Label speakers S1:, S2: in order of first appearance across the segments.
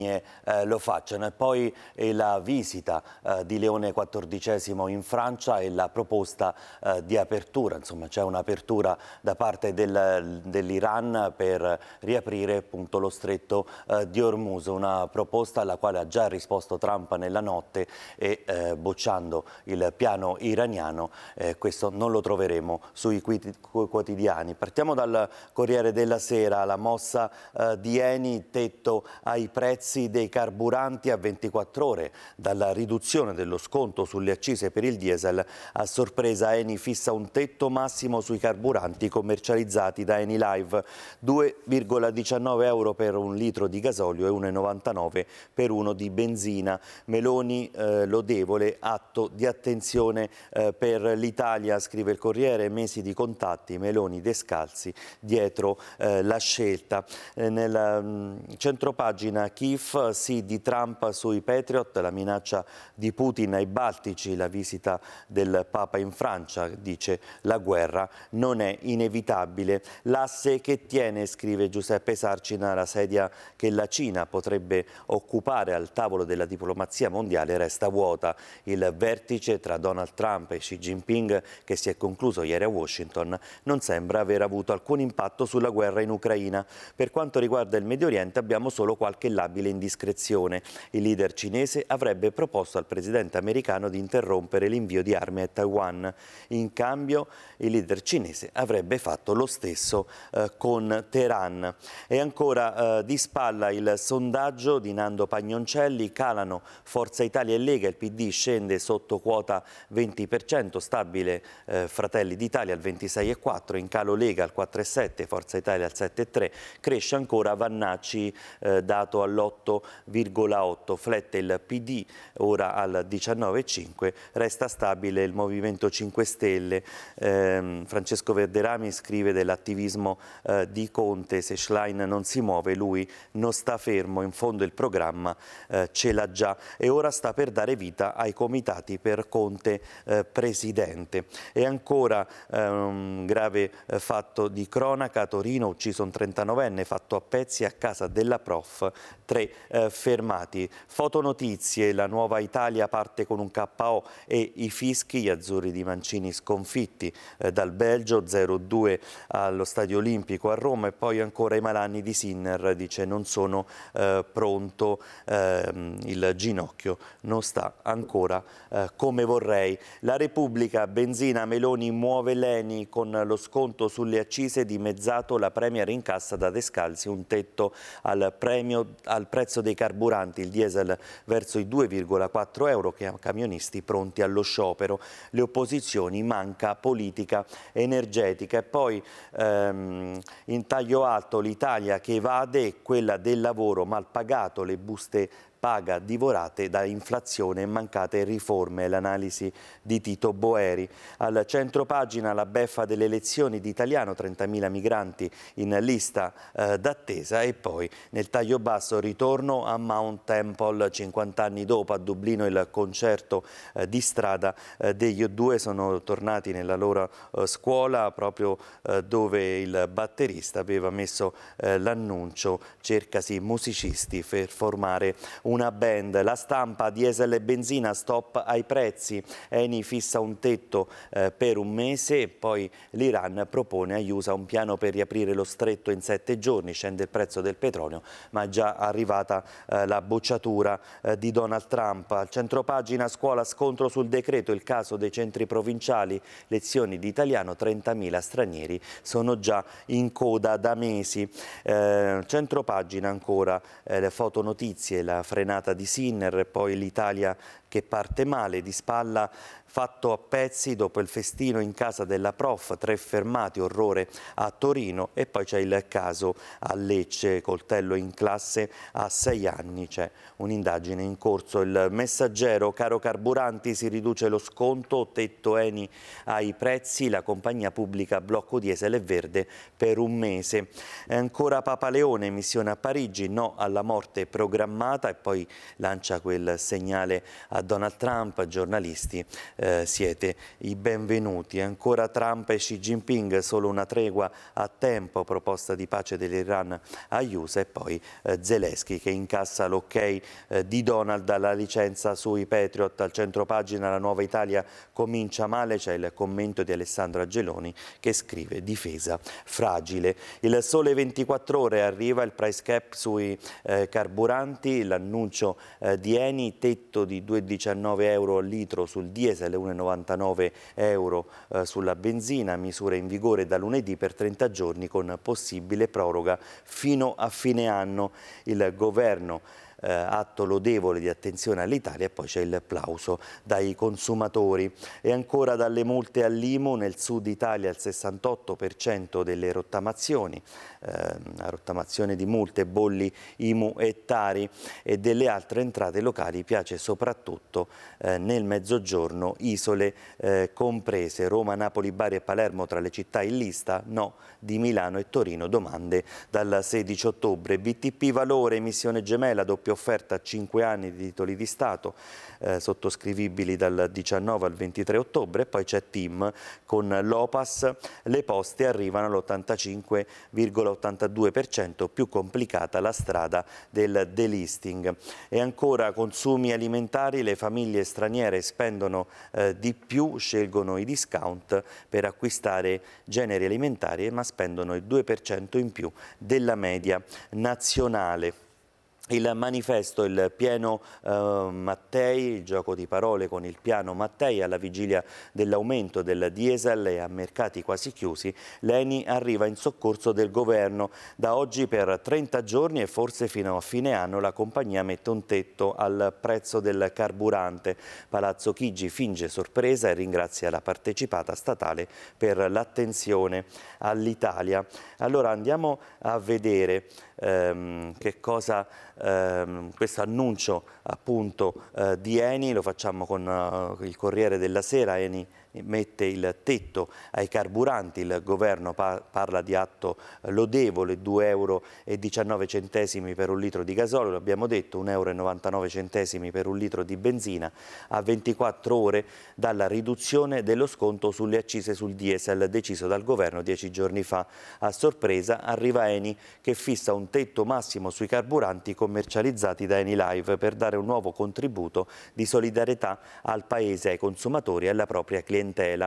S1: lo facciano. E poi la visita di Leone XIV in Francia e la proposta di apertura, insomma c'è un'apertura da parte dell'Iran per riaprire appunto lo stretto di Hormuz, una proposta alla quale ha già risposto Trump nella notte e bocciando il piano iraniano. Questo non lo troveremo sui quotidiani. Partiamo dal Corriere della Sera, la mossa di Eni, tetto ai prezzi dei carburanti a 24 ore. Dalla riduzione dello sconto sulle accise per il diesel, a sorpresa Eni fissa un tetto massimo sui carburanti commercializzati da Enilive, 2,19 euro per un litro di gasolio e 1,99 per uno di benzina. Meloni lodevole, atto di attenzione per l'Italia, scrive il Corriere, mesi di contatti, Meloni descalzi dietro la scelta. Nel centropagina Kiev, sì di Trump sui Patriot, la minaccia di Putin ai Baltici, la visita del Papa in Francia, dice la guerra non è inevitabile. L'asse che tiene, scrive Giuseppe Sarcina, la sedia che la Cina potrebbe occupare al tavolo della diplomazia mondiale resta vuota. Il vertice tra Donald Trump e Xi Jinping, che si è concluso ieri a Washington, non sembra aver avuto alcun impatto sulla guerra in Ucraina. Per quanto riguarda il Medio Oriente abbiamo solo qualche labile indiscrezione. Il leader cinese avrebbe proposto al presidente americano di interrompere l'invio di armi a Taiwan. In cambio il leader cinese avrebbe fatto lo stesso con Teheran. E ancora di spalla il sondaggio di Nando Pagnoncelli, calano Forza Italia e Lega, il PD scende sotto quota 20%, stabile Fratelli d'Italia al 26,4%, in calo Lega al 4,7%, Forza Italia al 7,3%, cresce ancora Vannacci dato all'8,8%, flette il PD ora al 19,5%, resta stabile il Movimento 5 Stelle. Francesco Verderami scrive dell'attivismo di Conte, se Schlein non si muove lui non sta fermo, in fondo il programma ce l'ha già e ora sta per dare vita ai comitati per Conte presidente. E ancora un grave fatto di cronaca, a Torino ucciso un 39enne fatto a pezzi a casa della prof, 3 fermati. Fotonotizie, la nuova Italia parte con un KO e i fischi, gli azzurri di Mancini sconfitti dal Belgio, 0-2 allo Stadio Olimpico a Roma. E poi ancora i malanni di Sinner, dice non sono pronto, il ginocchio non sta ancora come vorrei. La Repubblica, benzina, Meloni muove l'Eni con lo sconto sulle accise dimezzato, la Premier incassa da Descalzi un tetto al prezzo dei carburanti, il diesel verso i 2,4 euro, che camionisti pronti allo sciopero. Le opposizioni, manca politica energetica. E poi in taglio alto l'Italia che evade e quella del lavoro mal pagato, le buste paga divorate da inflazione e mancate riforme, l'analisi di Tito Boeri. Al centropagina la beffa delle elezioni di Italiano, 30.000 migranti in lista d'attesa. E poi nel taglio basso ritorno a Mount Temple, 50 anni dopo a Dublino il concerto di strada degli O2, sono tornati nella loro scuola proprio dove il batterista aveva messo l'annuncio, cercasi musicisti per formare una band. La Stampa, diesel e benzina, stop ai prezzi, Eni fissa un tetto per un mese e poi l'Iran propone agli USA un piano per riaprire lo stretto in 7 giorni, scende il prezzo del petrolio ma è già arrivata la bocciatura di Donald Trump. Al centropagina scuola, scontro sul decreto, il caso dei centri provinciali, lezioni di italiano, 30.000 stranieri sono già in coda da mesi. Centropagina ancora le fotonotizie, la frenata di Sinner e poi l'Italia che parte male, di spalla fatto a pezzi dopo il festino in casa della prof, 3 fermati, orrore a Torino. E poi c'è il caso a Lecce, coltello in classe a 6 anni, c'è un'indagine in corso. Il Messaggero, caro carburanti, si riduce lo sconto, tetto Eni ai prezzi, la compagnia pubblica blocco diesel e verde per un mese. E ancora Papa Leone, missione a Parigi, no alla morte programmata. E poi poi lancia quel segnale a Donald Trump: giornalisti, siete i benvenuti. Ancora Trump e Xi Jinping, solo una tregua a tempo, proposta di pace dell'Iran agli USA, e poi Zelensky che incassa l'ok di Donald alla licenza sui Patriot. Al centropagina la Nuova Italia comincia male, c'è il commento di Alessandro Angeloni che scrive: difesa fragile. Il Sole 24 Ore, arriva il price cap sui carburanti, l'annuncio di Eni, tetto di 2,19 euro al litro sul diesel, 1,99 euro sulla benzina, misure in vigore da lunedì per 30 giorni con possibile proroga fino a fine anno. Il governo atto lodevole di attenzione all'Italia, e poi c'è il plauso dai consumatori. E ancora dalle multe all'IMU, nel sud Italia il 68% delle rottamazioni, rottamazione di multe, bolli, IMU e Tari, e delle altre entrate locali piace soprattutto nel mezzogiorno, isole comprese. Roma, Napoli, Bari e Palermo tra le città in lista, no di Milano e Torino, domande dal 16 ottobre. BTP Valore, emissione gemella, doppia offerta a 5 anni di titoli di Stato, sottoscrivibili dal 19 al 23 ottobre. E poi c'è TIM con l'Opas, le poste arrivano all'85,82%, più complicata la strada del delisting. E ancora consumi alimentari, le famiglie straniere spendono di più, scelgono i discount per acquistare generi alimentari, ma spendono il 2% in più della media nazionale. Il manifesto, il pieno Mattei, il gioco di parole con il piano Mattei. Alla vigilia dell'aumento del diesel e a mercati quasi chiusi, l'Eni arriva in soccorso del governo. Da oggi per 30 giorni e forse fino a fine anno la compagnia mette un tetto al prezzo del carburante. Palazzo Chigi finge sorpresa e ringrazia la partecipata statale per l'attenzione all'Italia. Allora andiamo a vedere che cosa questo annuncio appunto di Eni, lo facciamo con il Corriere della Sera. Eni mette il tetto ai carburanti, il governo parla di atto lodevole, 2,19 euro per un litro di gasolio, l'abbiamo detto, 1,99 euro per un litro di benzina, a 24 ore dalla riduzione dello sconto sulle accise sul diesel deciso dal governo 10 giorni fa. A sorpresa arriva Eni che fissa un tetto massimo sui carburanti commercializzati da Eni Live per dare un nuovo contributo di solidarietà al Paese, ai consumatori e alla propria clientela.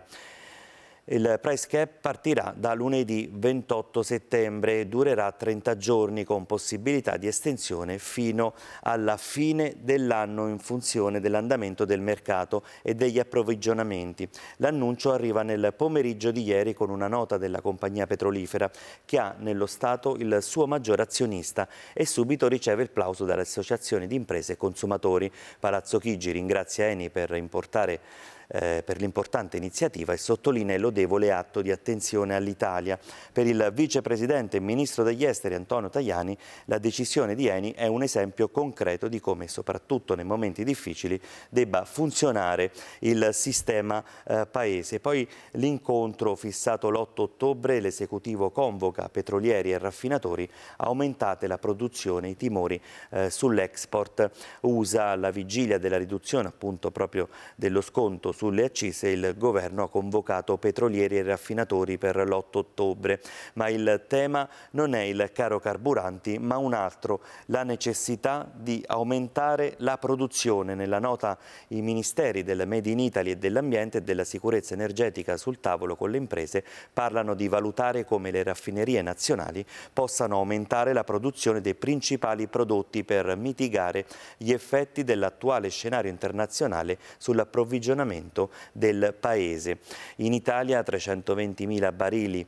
S1: Il price cap partirà da lunedì 28 settembre e durerà 30 giorni con possibilità di estensione fino alla fine dell'anno in funzione dell'andamento del mercato e degli approvvigionamenti. L'annuncio arriva nel pomeriggio di ieri con una nota della compagnia petrolifera che ha nello Stato il suo maggiore azionista e subito riceve il plauso dalle associazioni di imprese e consumatori. Palazzo Chigi ringrazia Eni per l'importante iniziativa e sottolinea il lodevole atto di attenzione all'Italia. Per il vicepresidente e ministro degli esteri Antonio Tajani, la decisione di Eni è un esempio concreto di come, soprattutto nei momenti difficili, debba funzionare il sistema paese. Poi l'incontro fissato l'8 ottobre, l'esecutivo convoca petrolieri e raffinatori, aumentate la produzione, i timori sull'export USA. Alla vigilia della riduzione appunto proprio dello sconto sulle accise, il governo ha convocato petrolieri e raffinatori per l'8 ottobre, ma il tema non è il caro carburanti, ma un altro: la necessità di aumentare la produzione. Nella nota i ministeri del Made in Italy e dell'Ambiente e della Sicurezza Energetica sul tavolo con le imprese parlano di valutare come le raffinerie nazionali possano aumentare la produzione dei principali prodotti per mitigare gli effetti dell'attuale scenario internazionale sull'approvvigionamento del Paese. In Italia 320.000 barili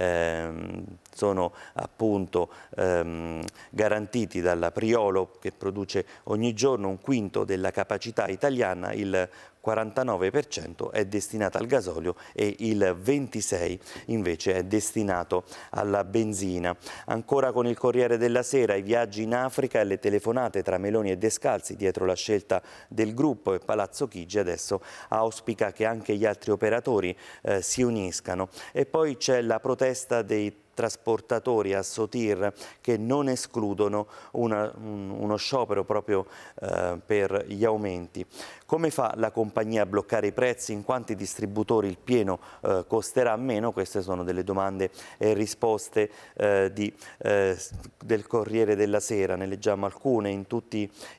S1: sono appunto garantiti dalla Priolo, che produce ogni giorno un quinto della capacità italiana. Il 49% è destinato al gasolio e il 26% invece è destinato alla benzina. Ancora con il Corriere della Sera, i viaggi in Africa e le telefonate tra Meloni e Descalzi dietro la scelta del gruppo, e Palazzo Chigi adesso auspica che anche gli altri operatori si uniscano. E poi c'è la protesta dei trasportatori a Sotir che non escludono uno sciopero proprio per gli aumenti. Come fa la compagnia a bloccare i prezzi? In quanti distributori il pieno costerà meno? Queste sono delle domande e risposte del Corriere della Sera. Ne leggiamo alcune. In tutti